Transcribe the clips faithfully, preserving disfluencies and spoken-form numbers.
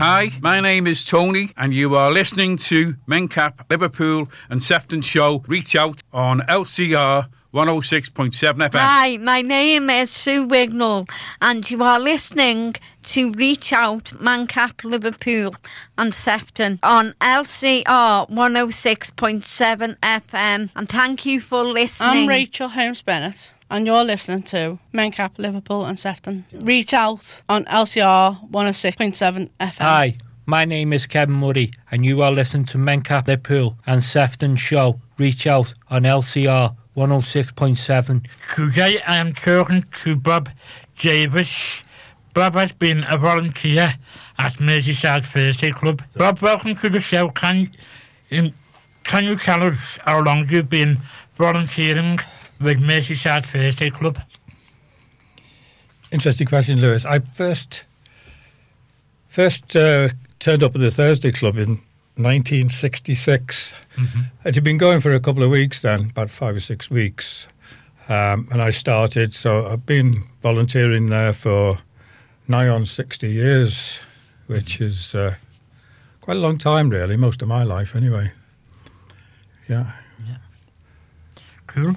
Hi, my name is Tony, and you are listening to Mencap, Liverpool and Sefton Show. Reach out on L C R one oh six point seven F M. Hi, my name is Sue Wignall, and you are listening to Reach Out, Mencap, Liverpool and Sefton on L C R one oh six point seven F M. And thank you for listening. I'm Rachel Holmes Bennett, and you're listening to Mencap, Liverpool and Sefton. Reach Out on L C R one oh six point seven F M. Hi, my name is Kevin Murray, and you are listening to Mencap, Liverpool and Sefton Show. Reach Out on L C R one oh six point seven. Today I am talking to Bob Davis. Bob has been a volunteer at Merseyside Thursday Club. Bob, welcome to the show. Can, um, can you tell us how long you've been volunteering with Merseyside Thursday Club? Interesting question, Lewis. I first first uh, turned up at the Thursday Club in nineteen sixty-six. Mm-hmm. It had been going for a couple of weeks then, about five or six weeks. Um, and I started, so I've been volunteering there for nigh on sixty years, which is uh, quite a long time, really, most of my life anyway. Yeah. Yeah. Cool.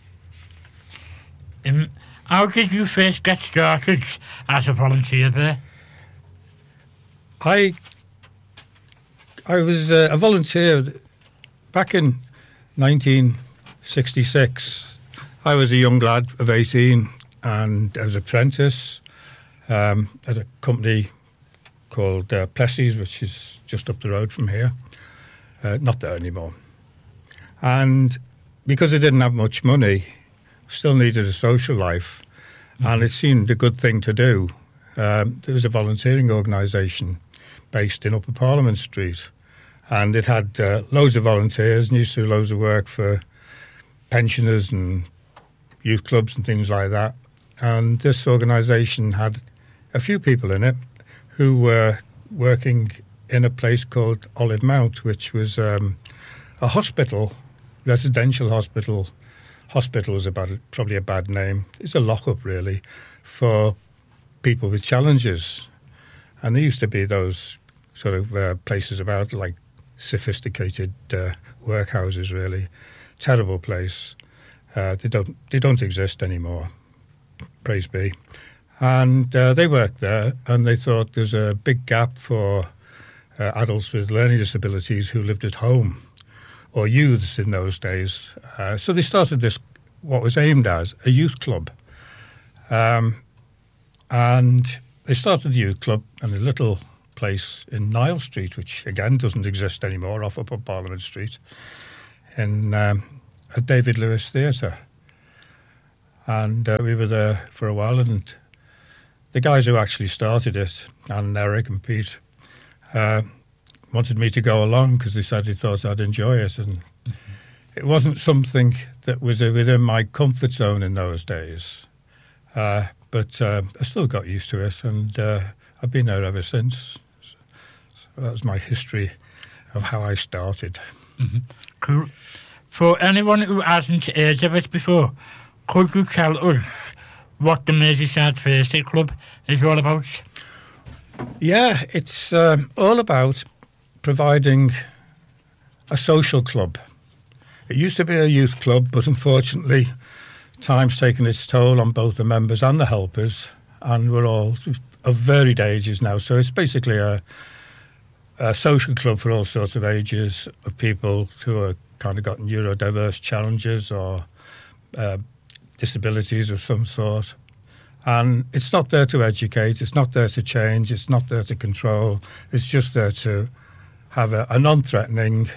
Um, how did you first get started as a volunteer there? I I was uh, a volunteer back in nineteen sixty-six. I was a young lad of eighteen, and I was an apprentice um, at a company called uh, Plessy's, which is just up the road from here. Uh, not there anymore. And because I didn't have much money, still needed a social life, mm-hmm. and it seemed a good thing to do. Um, there was a volunteering organisation based in Upper Parliament Street, and it had uh, loads of volunteers and used to do loads of work for pensioners and youth clubs and things like that. And this organisation had a few people in it who were working in a place called Olive Mount, which was um, a hospital, residential hospital. Hospital is about probably a bad name. It's a lock-up, really, for people with challenges. And there used to be those sort of uh, places about, like sophisticated uh, workhouses, really. Terrible place. Uh, they don't they don't exist anymore, praise be. And uh, they worked there, and they thought there's a big gap for uh, adults with learning disabilities who lived at home, or youths in those days. Uh, so they started this, what was aimed as a youth club. Um, and they started the youth club in a little place in Nile Street, which again doesn't exist anymore, off Upper Parliament Street, in um, at David Lewis Theatre. And uh, we were there for a while, and the guys who actually started it, Anne and Eric and Pete, uh, wanted me to go along because they said they thought I'd enjoy it. And mm-hmm. it wasn't something that was uh, within my comfort zone in those days. Uh, but uh, I still got used to it, and uh, I've been there ever since. So, so that was my history of how I started. Mm-hmm. Cool. For anyone who hasn't heard of it before, could you tell us what the Merseyside Thursday Club is all about? Yeah, it's um, all about providing a social club. It used to be a youth club, but unfortunately time's taken its toll on both the members and the helpers, and we're all of varied ages now. So it's basically a, a social club for all sorts of ages, of people who are kind of got neurodiverse challenges or uh, disabilities of some sort. And it's not there to educate, it's not there to change, it's not there to control, it's just there to have a, a non-threatening,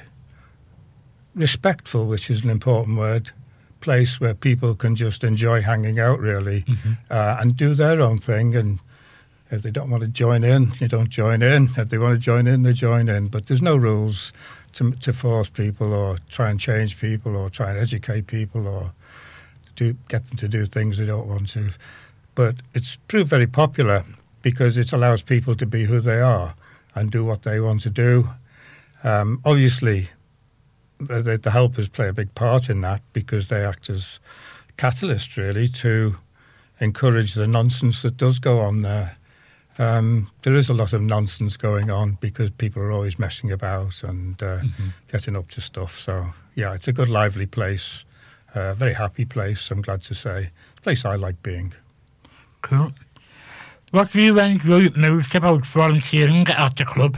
respectful, which is an important word, place where people can just enjoy hanging out, really, mm-hmm. uh, and do their own thing. And if they don't want to join in, they don't join in. If they want to join in, they join in. But there's no rules to, to force people or try and change people or try and educate people or do get them to do things they don't want to. But it's proved very popular because it allows people to be who they are and do what they want to do. Um, obviously, the, the helpers play a big part in that because they act as catalysts, really, to encourage the nonsense that does go on there. Um, there is a lot of nonsense going on because people are always messing about and uh, Mm-hmm. getting up to stuff. So, yeah, it's a good, lively place, a uh, very happy place, I'm glad to say. A place I like being. Cool. What do you enjoy most about volunteering at the club?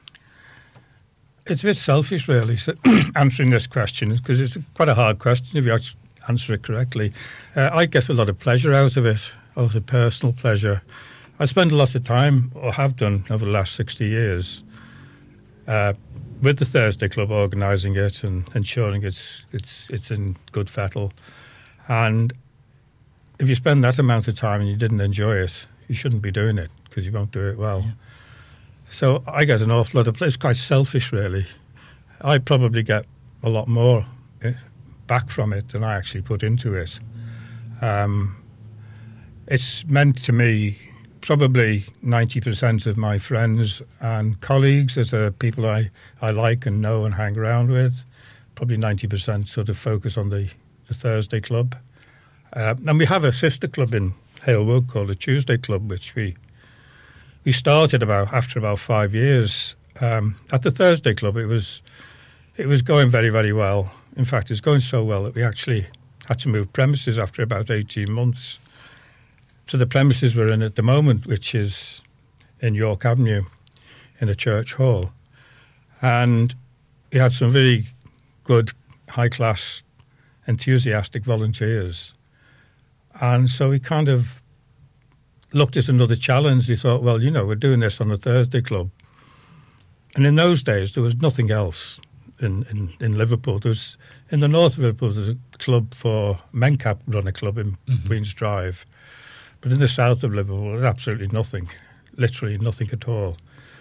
It's a bit selfish, really, so answering this question, because it's quite a hard question if you actually answer it correctly. Uh, I get a lot of pleasure out of it, out of personal pleasure. I spend a lot of time, or have done over the last sixty years, uh, with the Thursday Club, organising it and ensuring it's it's it's in good fettle. And if you spend that amount of time and you didn't enjoy it, you shouldn't be doing it, because you won't do it well. Yeah. So I get an awful lot of play. It's quite selfish, really. I probably get a lot more back from it than I actually put into it. Um, it's meant to me probably ninety percent of my friends and colleagues that are people I, I like and know and hang around with. Probably ninety percent sort of focus on the, the Thursday Club. Uh, and we have a sister club in Halewood called the Tuesday Club, which we we started about after about five years. Um, at the Thursday Club, it was it was going very, very well. In fact, it was going so well that we actually had to move premises after about eighteen months. So the premises we're in at the moment, which is in York Avenue, in a church hall. And we had some very good, high-class, enthusiastic volunteers. And so we kind of looked at another challenge. We thought, well, you know, we're doing this on the Thursday Club. And in those days, there was nothing else in, in, in Liverpool. There was, in the north of Liverpool, there's a club for Mencap run a club in Mm-hmm. Queen's Drive. But in the south of Liverpool, there's absolutely nothing, literally nothing at all.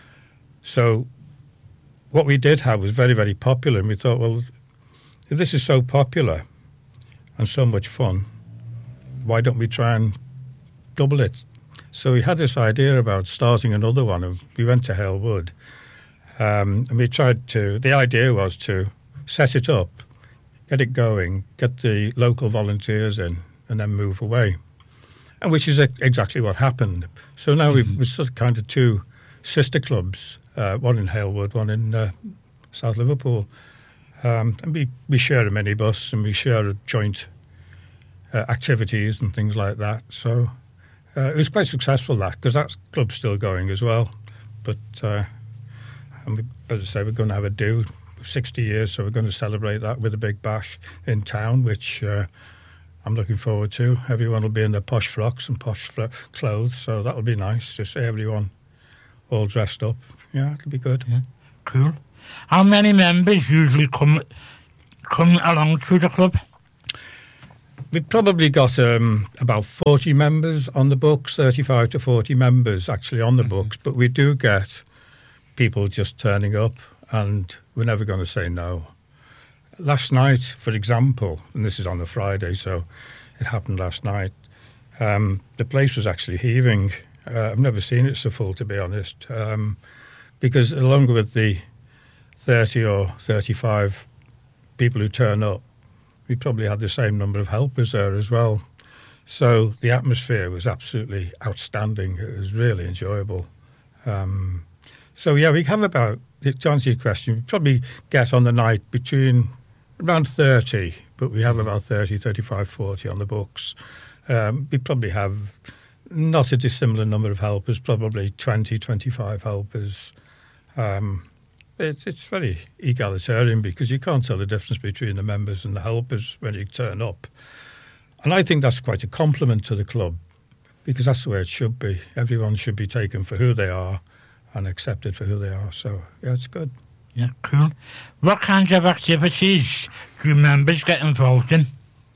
So what we did have was very, very popular. And we thought, well, if this is so popular and so much fun, why don't we try and double it? So we had this idea about starting another one. And we went to Halewood. Um, and we tried to, the idea was to set it up, get it going, get the local volunteers in, and then move away. And which is exactly what happened. So now we've, we've sort of kind of two sister clubs, uh, one in Halewood, one in uh, South Liverpool. Um, and we, we share a minibus and we share joint uh, activities and things like that. So uh, it was quite successful, that, because that club's still going as well. But uh, and we, as I say, we're going to have a do, sixty years, so we're going to celebrate that with a big bash in town, which uh, I'm looking forward to. Everyone will be in their posh frocks and posh fro- clothes, so that'll be nice to see everyone all dressed up. Yeah, it'll be good. Yeah. Cool. How many members usually come come along to the club? We've probably got um, about forty members on the books, thirty-five to forty members actually on the mm-hmm. books, but we do get people just turning up, and we're never going to say no. Last night, for example, and this is on a Friday, so it happened last night, um, the place was actually heaving. Uh, I've never seen it so full, to be honest, um, because along with the thirty or thirty-five people who turn up, we probably had the same number of helpers there as well. So the atmosphere was absolutely outstanding. It was really enjoyable. Um, so, yeah, we have about, to answer your question, we probably get on the night between around thirty, but we have about thirty, thirty-five, forty on the books. Um, we probably have not a dissimilar number of helpers, probably twenty, twenty-five helpers. Um, it's, it's very egalitarian because you can't tell the difference between the members and the helpers when you turn up. And I think that's quite a compliment to the club because that's the way it should be. Everyone should be taken for who they are and accepted for who they are. So, yeah, it's good. Yeah, cool. What kinds of activities do members get involved in?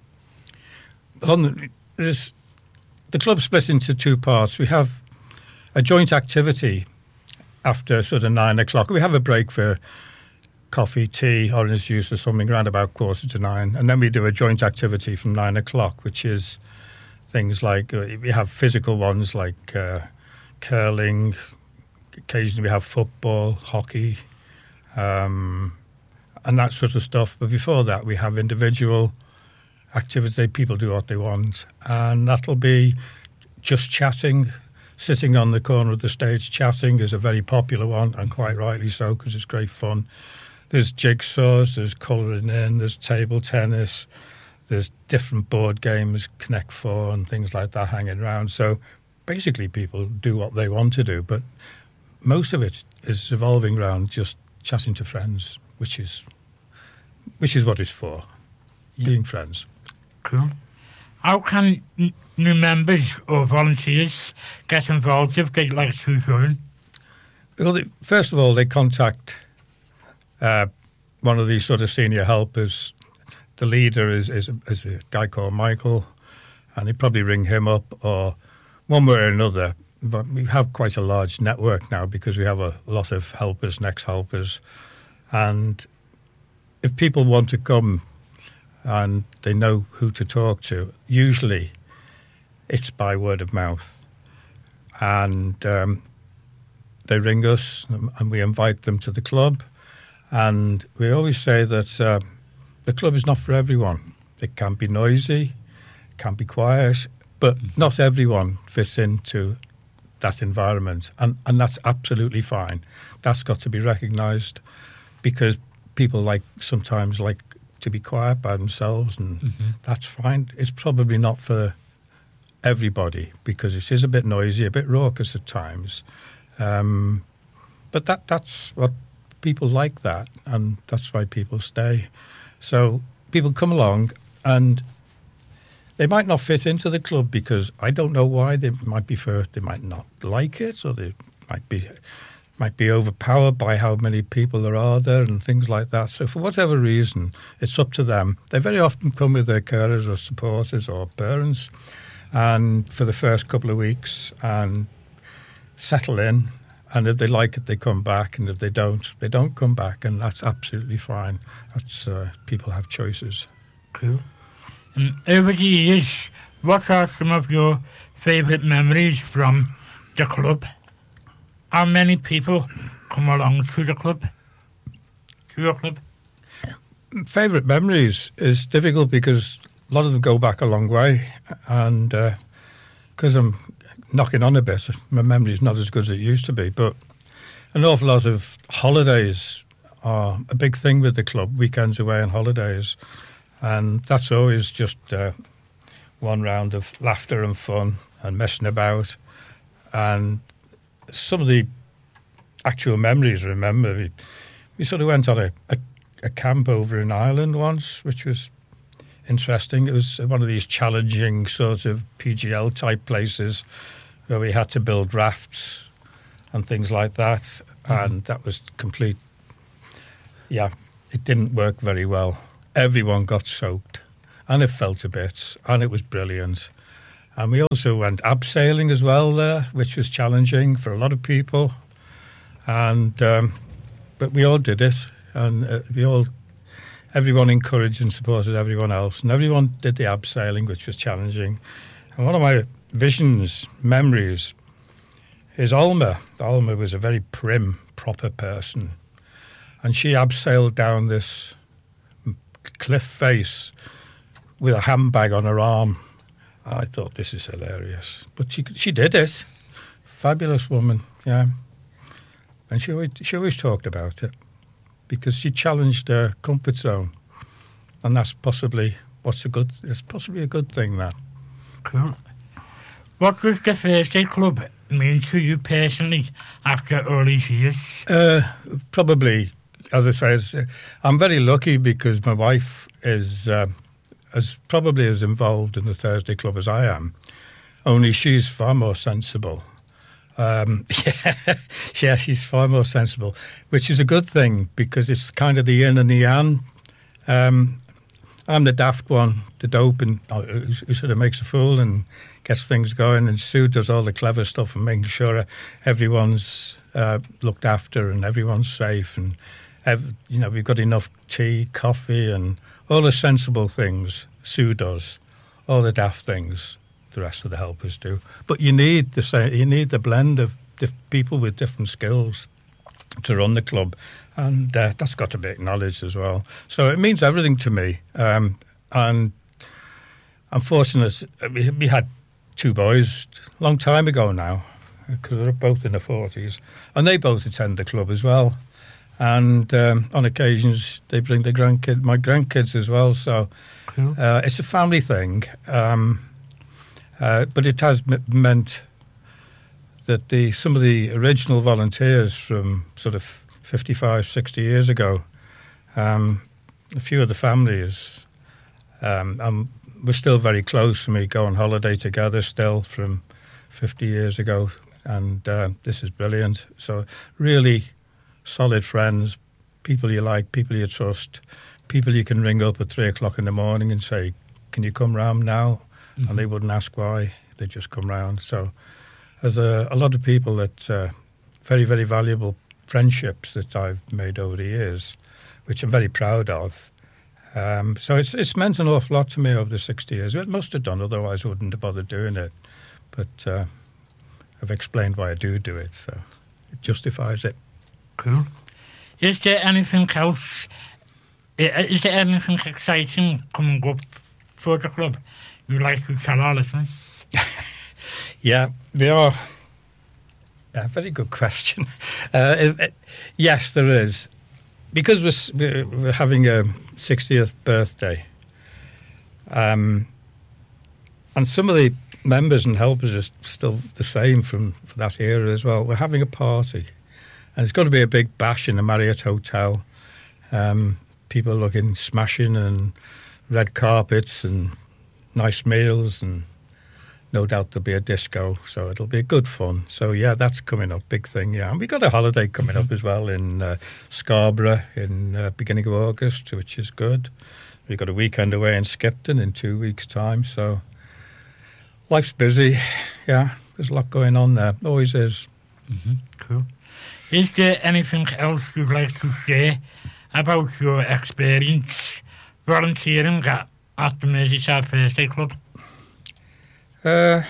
Well, there's, the club split into two parts. We have a joint activity after sort of nine o'clock. We have a break for coffee, tea, orange juice or something around about quarter to nine. And then we do a joint activity from nine o'clock, which is things like, uh, we have physical ones like uh, curling. Occasionally we have football, hockey, um, and that sort of stuff. But before that, we have individual activities. People do what they want. And that'll be just chatting. sitting on the corner of the stage chatting is a very popular one, and quite rightly so, because it's great fun. There's jigsaws, there's colouring in, there's table tennis, there's different board games, Connect Four and things like that hanging around. So basically people do what they want to do, but most of it is evolving around just chatting to friends, which is which is what it's for, yeah. Being friends. Cool. How can n- new members or volunteers get involved if they'd like to join? Well, they, first of all, they contact uh, one of these sort of senior helpers. The leader is, is, is a guy called Michael, and they probably ring him up, or one way or another. But we have quite a large network now because we have a lot of helpers, next helpers, and if people want to come and they know who to talk to, usually it's by word of mouth, and um, they ring us and we invite them to the club, and we always say that uh, the club is not for everyone. It can be noisy, it can be quiet, but not everyone fits into that environment, and, and that's absolutely fine. That's got to be recognised, because people like sometimes like to be quiet by themselves, and mm-hmm. that's fine. It's probably not for everybody, because it is a bit noisy, a bit raucous at times, um, but that that's what people like, that, and that's why people stay. So people come along, and they might not fit into the club because I don't know why. They might be for, they might not like it, or they might be might be overpowered by how many people there are there and things like that. So for whatever reason, it's up to them. They very often come with their carers or supporters or parents, and for the first couple of weeks, and settle in. And if they like it, they come back, and if they don't, they don't come back, and that's absolutely fine. That's uh, people have choices. Cool. And over the years, what are some of your favourite memories from the club? How many people come along to the club? To your club? Favourite memories is difficult because a lot of them go back a long way, and because uh, I'm knocking on a bit, my memory's not as good as it used to be, but an awful lot of holidays are a big thing with the club, weekends away and holidays, and that's always just uh, one round of laughter and fun and messing about. And some of the actual memories I remember, we, we sort of went on a, a, a camp over in Ireland once, which was interesting. It was one of these challenging sort of P G L type places where we had to build rafts and things like that, mm-hmm. and that was complete, yeah, it didn't work very well. Everyone got soaked, and it felt a bit, and it was brilliant. And we also went abseiling as well there, which was challenging for a lot of people. And um, but we all did it, and uh, we all, everyone encouraged and supported everyone else, and everyone did the abseiling, which was challenging. And one of my visions, memories, is Alma. Alma was a very prim, proper person, and she abseiled down this cliff face with a handbag on her arm. I thought, this is hilarious. But she she did it. Fabulous woman, yeah. And she always, she always talked about it because she challenged her comfort zone. And that's possibly what's a good, it's possibly a good thing, that. Cool. What does the Thursday Club mean to you personally after all these years? Uh, probably, as I say, I'm very lucky because my wife is... Uh, as probably as involved in the Thursday Club as I am, only she's far more sensible. Um, yeah, yeah, she's far more sensible, which is a good thing because it's kind of the yin and the yang. Um, I'm the daft one, the dope, and uh, who, who sort of makes a fool and gets things going, and Sue does all the clever stuff and making sure everyone's uh, looked after and everyone's safe, and ev- you know, we've got enough tea, coffee, and all the sensible things Sue does, all the daft things the rest of the helpers do. But you need the same, you need the blend of diff- people with different skills to run the club, and uh, that's got to be acknowledged as well. So it means everything to me. Um, and I'm fortunate. We, we had two boys a long time ago now, because they're both in their forties, and they both attend the club as well. And um, on occasions, they bring their grandkid, my grandkids as well. So Cool. uh, it's a family thing, um, uh, but it has m- meant that the some of the original volunteers from sort of fifty-five, sixty years ago, um, a few of the families, um, um, we're still very close, and we go on holiday together still from fifty years ago, and uh, this is brilliant. So really solid friends, people you like, people you trust, people you can ring up at three o'clock in the morning and say, can you come round now? Mm-hmm. And they wouldn't ask why, they just come round. So there's a, a lot of people that, uh, very, very valuable friendships that I've made over the years, which I'm very proud of. Um, so it's it's meant an awful lot to me over the sixty years. It must have done, otherwise I wouldn't have bothered doing it. But uh, I've explained why I do do it, so it justifies it. Cool. Is there anything else, is there anything exciting coming up for the club you'd like to tell our listeners? Yeah, we are. A very good question. Uh, it, it, yes, there is. Because we're, we're having a sixtieth birthday, um, and some of the members and helpers are still the same from, from that era as well. We're having a party, and it's going to be a big bash in the Marriott Hotel. Um, people looking smashing and red carpets and nice meals, and no doubt there'll be a disco, so it'll be good fun. So yeah, that's coming up, big thing. Yeah, and we got a holiday coming mm-hmm. up as well in uh, Scarborough in uh, beginning of August, which is good. We've got a weekend away in Skipton in two weeks' time. So life's busy. Yeah, there's a lot going on there. Always is. Mm-hmm. Cool. Is there anything else you'd like to share about your experience volunteering at, at the Merseyside Thursday Club? Uh,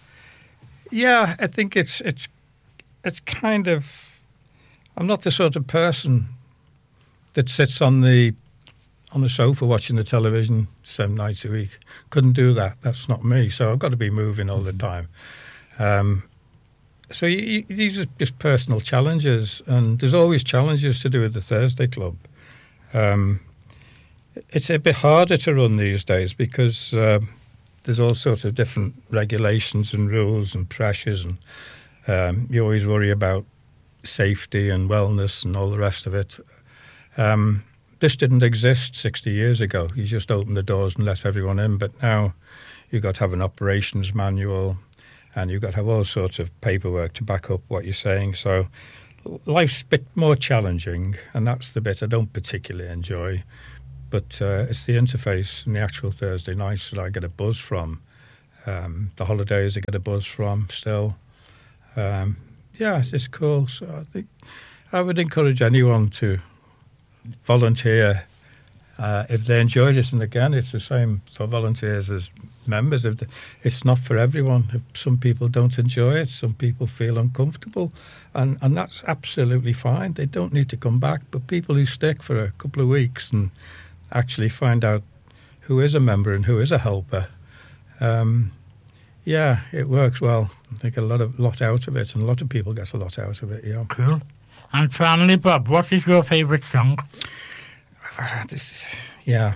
yeah, I think it's it's it's kind of. I'm not the sort of person that sits on the on the sofa watching the television seven nights a week. Couldn't do that. That's not me. So I've got to be moving all the time. Um, so you, you, these are just personal challenges, and there's always challenges to do with the Thursday Club. Um, it's a bit harder to run these days because. Uh, There's all sorts of different regulations and rules and pressures, and um, you always worry about safety and wellness and all the rest of it. Um, this didn't exist sixty years ago. You just opened the doors and let everyone in, but now you've got to have an operations manual, and you've got to have all sorts of paperwork to back up what you're saying. So life's a bit more challenging, and that's the bit I don't particularly enjoy. But uh, it's the interface and the actual Thursday nights that I get a buzz from. Um, the holidays I get a buzz from still. Um, yeah, it's, it's cool. So I think I would encourage anyone to volunteer uh, if they enjoyed it. And again, it's the same for volunteers as members. If the, it's not for everyone. If some people don't enjoy it, some people feel uncomfortable, and, and that's absolutely fine. They don't need to come back. But people who stick for a couple of weeks and actually find out who is a member and who is a helper. Um, yeah, it works well. I get a lot of lot out of it, and a lot of people get a lot out of it. Yeah. Cool. And finally, Bob, what is your favourite song? Uh, this, yeah,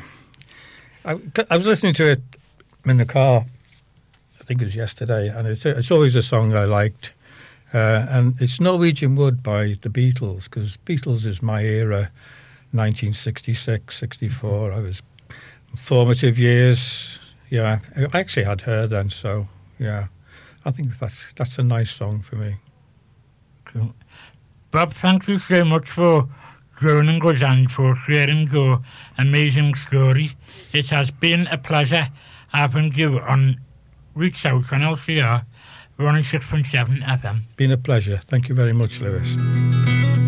I, I was listening to it in the car. I think it was yesterday, and it's it's always a song I liked, uh, and it's Norwegian Wood by the Beatles, because Beatles is my era. nineteen sixty-six, sixty-four, I was formative years. Yeah, I actually had her then, so yeah, I think that's that's a nice song for me. Cool. Bob, thank you so much for joining us and for sharing your amazing story. It has been a pleasure having you on Reach Out on L C R one oh six point seven F M. Been a pleasure. Thank you very much, Lewis.